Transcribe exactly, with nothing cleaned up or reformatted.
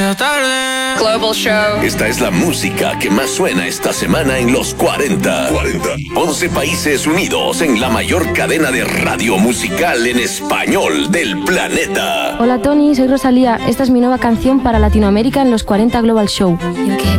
Global Show. Esta es la música que más suena esta semana en los cuarenta. cuarenta. once países unidos en la mayor cadena de radio musical en español del planeta. Hola Tony, soy Rosalía. Esta es mi nueva canción para Latinoamérica en los cuarenta Global Show.